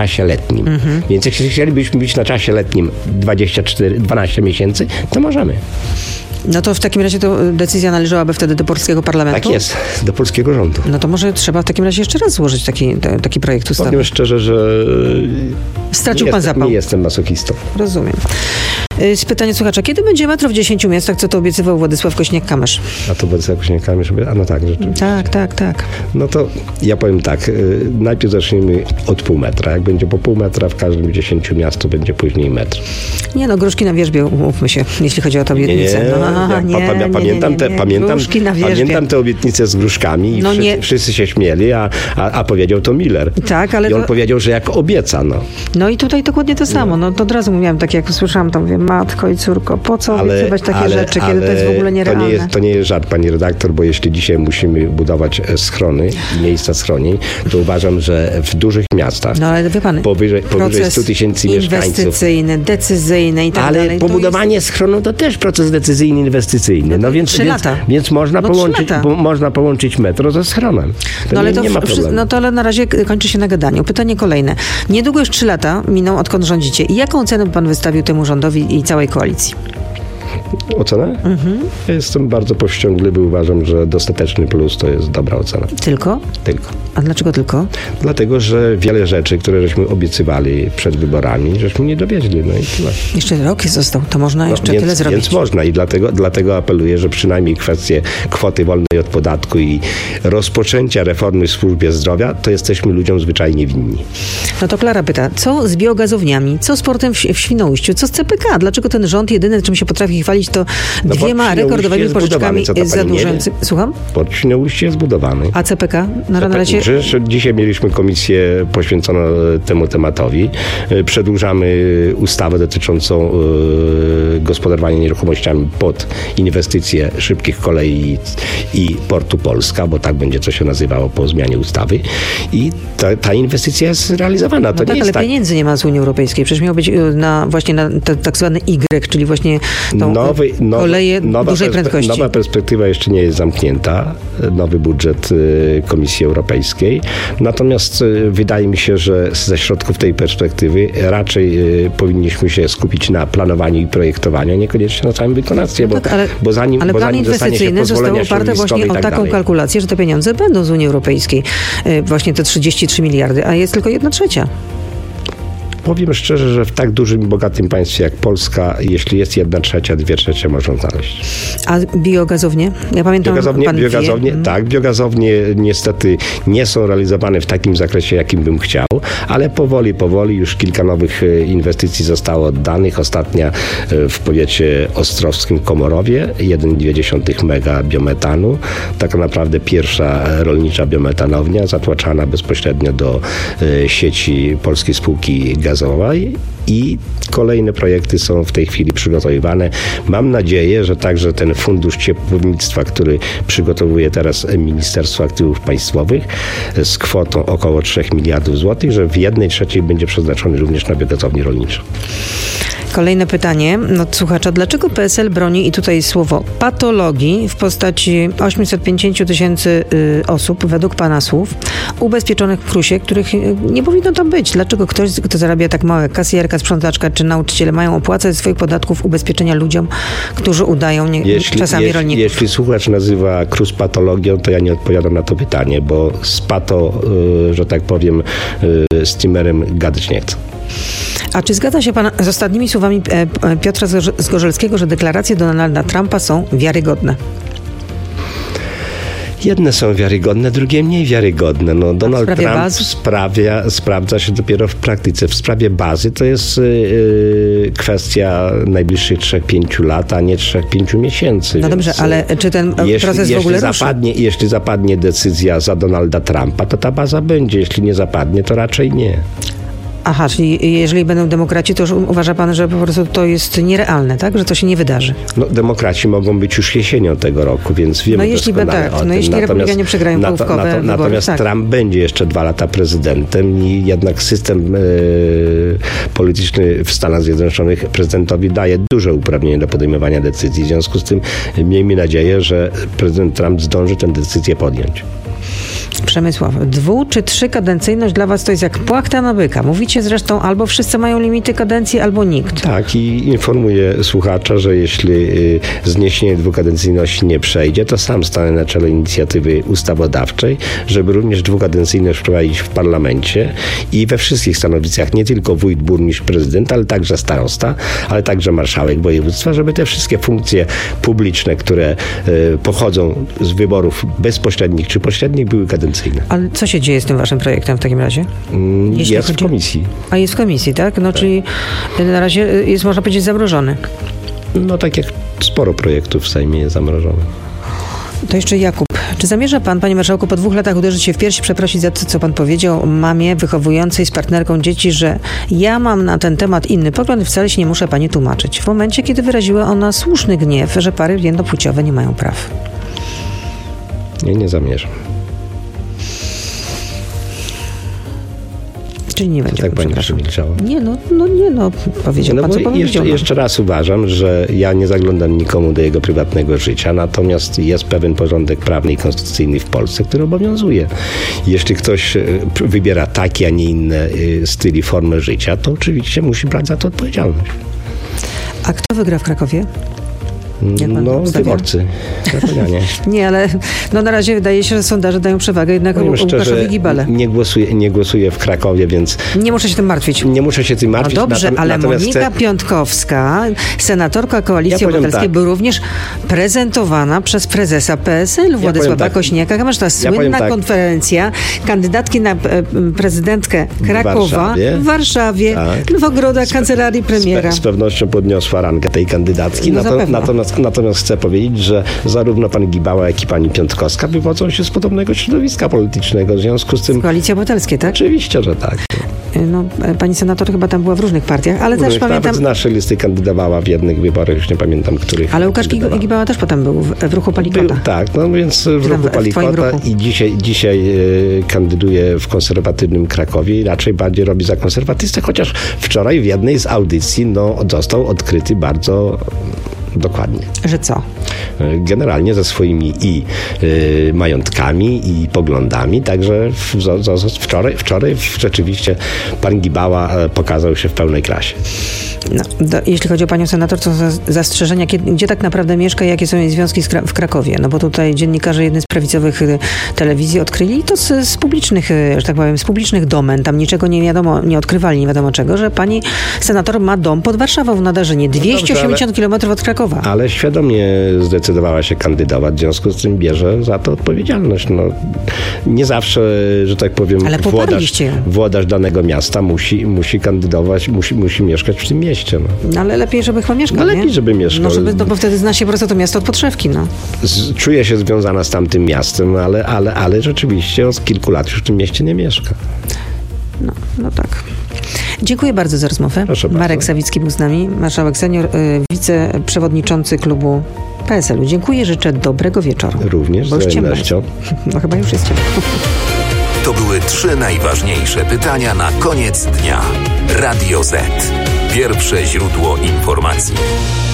czasie letnim. Więc jeśli chcielibyśmy być na czasie letnim 12 miesięcy, to możemy. No to w takim razie to decyzja należałaby wtedy do polskiego parlamentu? Tak jest, do polskiego rządu. No to może trzeba w takim razie jeszcze raz złożyć taki projekt ustawy. Powiem szczerze, że stracił pan zapał. Nie jestem masochistą. Rozumiem. Z pytania słuchacza, kiedy będzie metro w 10 miastach, co to obiecywał Władysław Kośniak-Kamysz? A to Władysław Kośniak-Kamysz? A no tak, rzeczywiście. Tak. No to ja powiem tak, najpierw zacznijmy od pół metra. Jak będzie po pół metra, w każdym 10 miast to będzie później metr. Nie no, gruszki na wierzbie, umówmy się, jeśli chodzi o tę obietnicę. Pamiętam te obietnice z gruszkami i wszyscy się śmieli, a powiedział to Miller. Tak, ale I on powiedział, że jak obieca, no. No i tutaj dokładnie to samo. No to od razu mówiłam, tak jak słyszałam, to mówię, matko i córko, po co obiecywać takie rzeczy, kiedy to jest w ogóle nierealne? To nie jest żart, pani redaktor, bo jeśli dzisiaj musimy budować schrony, miejsca schronień, to uważam, że w dużych miastach, no ale wie pan, powyżej 100 tysięcy mieszkańców, inwestycyjny, decyzyjny i tak ale dalej. Ale pobudowanie schronu to też proces decyzyjny, inwestycyjny. No więc 3 lata. Więc można połączyć metro ze schronem. Nie ma problemu. No to ale na razie kończy się na gadaniu. Pytanie kolejne. Niedługo już 3 lata miną, odkąd rządzicie. I jaką cenę pan wystawił temu rządowi i całej koalicji? Ocenę? Ja jestem bardzo powściągliwy. Uważam, że dostateczny plus to jest dobra ocena. Tylko? Tylko. A dlaczego tylko? Dlatego, że wiele rzeczy, które żeśmy obiecywali przed wyborami, żeśmy nie dowieźli. No i tyle. Jeszcze rok został. To można jeszcze tyle zrobić. Więc można i dlatego apeluję, że przynajmniej kwestie kwoty wolnej od podatku i rozpoczęcia reformy w służbie zdrowia, to jesteśmy ludziom zwyczajnie winni. No to Klara pyta, co z biogazowniami? Co z portem w Świnoujściu? Co z CPK? Dlaczego ten rząd jedyny, czym się potrafi chwalić, to 2 rekordowymi pożyczkami zadłużającymi. Słucham? Port w Świnoujściu jest zbudowany. A CPK? Na razie... Dzisiaj mieliśmy komisję poświęconą temu tematowi. Przedłużamy ustawę dotyczącą gospodarowania nieruchomościami pod inwestycje szybkich kolei i Portu Polska, bo tak będzie to się nazywało po zmianie ustawy. I ta inwestycja jest realizowana. To nie jest ale pieniędzy nie ma z Unii Europejskiej. Przecież miał być właśnie na tak zwany Y, czyli właśnie tą koleje dużej prędkości. Nowa perspektywa jeszcze nie jest zamknięta. Nowy budżet Komisji Europejskiej. Natomiast wydaje mi się, że ze środków tej perspektywy raczej powinniśmy się skupić na planowaniu i projektowaniu, niekoniecznie na całym wykonawstwie, bo zanim plan inwestycyjny został oparty właśnie o taką kalkulację, że te pieniądze będą z Unii Europejskiej. Właśnie te 33 miliardy, a jest tylko 1/3. Powiem szczerze, że w tak dużym i bogatym państwie jak Polska, jeśli jest 1/3, 2/3 można znaleźć. A biogazownie? Ja pamiętam, biogazownie niestety nie są realizowane w takim zakresie, jakim bym chciał, ale powoli już kilka nowych inwestycji zostało oddanych. Ostatnia w powiecie ostrowskim Komorowie, 1,2 mega biometanu. Tak naprawdę pierwsza rolnicza biometanownia zatłaczana bezpośrednio do sieci Polskiej Spółki Gazowej i kolejne projekty są w tej chwili przygotowywane. Mam nadzieję, że także ten fundusz ciepłownictwa, który przygotowuje teraz Ministerstwo Aktywów Państwowych z kwotą około 3 miliardów złotych, że w 1/3 będzie przeznaczony również na biogazownię rolniczą. Kolejne pytanie od słuchacza. Dlaczego PSL broni, i tutaj słowo, patologii w postaci 850 tysięcy osób, według pana słów, ubezpieczonych w KRUS-ie, których nie powinno tam być? Dlaczego ktoś, kto zarabia tak małe, kasjerka, sprzątaczka czy nauczyciele, mają opłacać ze swoich podatków ubezpieczenia ludziom, którzy udają czasami rolników? Jeśli słuchacz nazywa KRUS patologią, to ja nie odpowiadam na to pytanie, bo z pato, że tak powiem, z Timmerem gadać nie chcę. A czy zgadza się pan z ostatnimi słowami Piotra Zgorzelskiego, że deklaracje Donalda Trumpa są wiarygodne? Jedne są wiarygodne, drugie mniej wiarygodne. No, Donald Trump sprawdza się dopiero w praktyce. W sprawie bazy to jest kwestia najbliższych 3-5 lat, a nie 3-5 miesięcy. No dobrze, ale czy ten proces w ogóle ruszy? Jeśli zapadnie decyzja za Donalda Trumpa, to ta baza będzie. Jeśli nie zapadnie, to raczej nie. Aha, czyli jeżeli będą demokraci, to już uważa pan, że po prostu to jest nierealne, tak? Że to się nie wydarzy? No, demokraci mogą być już jesienią tego roku, więc wiemy doskonale o tym. Jeśli republikanie przegrają połówkowe wybory. Natomiast Trump będzie jeszcze 2 lata prezydentem i jednak system polityczny w Stanach Zjednoczonych prezydentowi daje duże uprawnienie do podejmowania decyzji. W związku z tym miejmy nadzieję, że prezydent Trump zdąży tę decyzję podjąć. Przemysław, 2 czy 3-kadencyjność dla was to jest jak płachta na byka. Mówicie zresztą, albo wszyscy mają limity kadencji, albo nikt. Tak, i informuję słuchacza, że jeśli zniesienie 2-kadencyjności nie przejdzie, to sam stanę na czele inicjatywy ustawodawczej, żeby również 2-kadencyjność wprowadzić w parlamencie i we wszystkich stanowiskach, nie tylko wójt, burmistrz, prezydent, ale także starosta, ale także marszałek województwa, żeby te wszystkie funkcje publiczne, które pochodzą z wyborów bezpośrednich czy pośrednich, były kadencyjne. Ale co się dzieje z tym waszym projektem w takim razie? Jest w komisji. A jest w komisji, tak? No czyli na razie jest, można powiedzieć, zamrożony. No tak jak sporo projektów w Sejmie jest zamrożonych. To jeszcze Jakub. Czy zamierza pan, panie marszałku, po 2 latach uderzyć się w pierś, przeprosić za to, co pan powiedział mamie wychowującej z partnerką dzieci, że ja mam na ten temat inny pogląd i wcale się nie muszę pani tłumaczyć? W momencie, kiedy wyraziła ona słuszny gniew, że pary jednopłciowe nie mają praw. Nie zamierzam. Czyli nie będzie. Tak pani przemilczała. Nie, powiedział pan, co powiedział. Jeszcze raz uważam, że ja nie zaglądam nikomu do jego prywatnego życia, natomiast jest pewien porządek prawny i konstytucyjny w Polsce, który obowiązuje. Jeśli ktoś wybiera taki, a nie inne styl i formę życia, to oczywiście musi brać za to odpowiedzialność. A kto wygra w Krakowie? Wyborcy. Nie, ale na razie wydaje się, że sondaże dają przewagę jednak Łukaszowi Gibale. Nie głosuję w Krakowie, więc... Nie muszę się tym martwić. Nie muszę się tym martwić. No dobrze, ale Monika Piątkowska, senatorka Koalicji Obywatelskiej, był również prezentowana przez prezesa PSL Władysława Kośniaka. Masz ta słynna konferencja kandydatki na prezydentkę Krakowa w Warszawie, w ogrodach kancelarii premiera. Z pewnością podniosła rangę tej kandydatki. Natomiast chcę powiedzieć, że zarówno pan Gibała, jak i pani Piątkowska wywodzą się z podobnego środowiska politycznego. W związku z tym... Z Koalicji Obywatelskiej, tak? Oczywiście, że tak. Pani senator chyba tam była w różnych partiach, ale też pamiętam... Nawet z naszej listy kandydowała w jednych wyborach, już nie pamiętam, których. Ale Łukasz Gibała też potem był w ruchu Palikota. Tak, więc w ruchu Palikota i dzisiaj kandyduje w konserwatywnym Krakowie i raczej bardziej robi za konserwatystę, chociaż wczoraj w jednej z audycji został odkryty bardzo dokładnie. Że co? Generalnie ze swoimi i majątkami, i poglądami, także wczoraj rzeczywiście pan Gibała pokazał się w pełnej krasie. Jeśli chodzi o panią senator, to zastrzeżenia, gdzie tak naprawdę mieszka i jakie są jej związki w Krakowie? No bo tutaj dziennikarze jednej z prawicowych telewizji odkryli to z publicznych, że tak powiem, z publicznych domen. Tam niczego nie wiadomo, nie odkrywali nie wiadomo czego, że pani senator ma dom pod Warszawą w Nadarzynie, 280 km od Krakowa. Ale świadomie zdecydowała się kandydować, w związku z tym bierze za to odpowiedzialność. Nie zawsze, że tak powiem, włodarz danego miasta musi kandydować, musi mieszkać w tym mieście. Ale lepiej, żeby chyba mieszkał, lepiej, żeby mieszkał. Bo wtedy zna się po prostu to miasto od podszewki, Czuję się związana z tamtym miastem, ale rzeczywiście od kilku lat już w tym mieście nie mieszka. No tak. Dziękuję bardzo za rozmowę. Proszę bardzo. Marek Sawicki był z nami, marszałek senior, wiceprzewodniczący klubu PSL-u. Dziękuję, życzę dobrego wieczoru. Również z wzajemnością. Chyba już jest ciemno. To były 3 najważniejsze pytania na koniec dnia. Radio Z. Pierwsze źródło informacji.